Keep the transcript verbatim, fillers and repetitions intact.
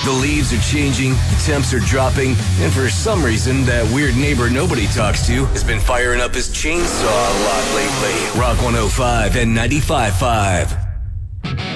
The leaves are changing, the temps are dropping, and for some reason, that weird neighbor nobody talks to has been firing up his chainsaw a lot lately. Rock one oh five and ninety-five point five.